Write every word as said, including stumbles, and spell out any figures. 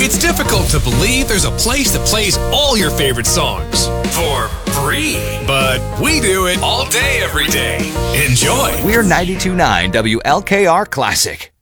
It's difficult to believe there's a place that plays all your favorite songs for free. But we do it all day, every day. Enjoy. We're ninety-two point nine W L K R Classic.